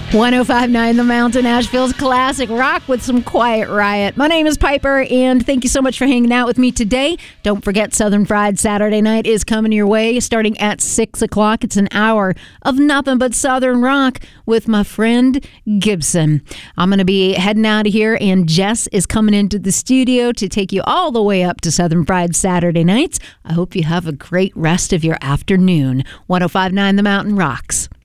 105.9 The Mountain, Asheville's classic rock with some Quiet Riot. My name is Piper, and thank you so much for hanging out with me today. Don't forget, Southern Fried Saturday night is coming your way starting at 6 o'clock. It's an hour of nothing but Southern rock with my friend Gibson. I'm going to be heading out of here, and Jess is coming into the studio to take you all the way up to Southern Fried Saturday nights. I hope you have a great rest of your afternoon. 105.9 The Mountain rocks.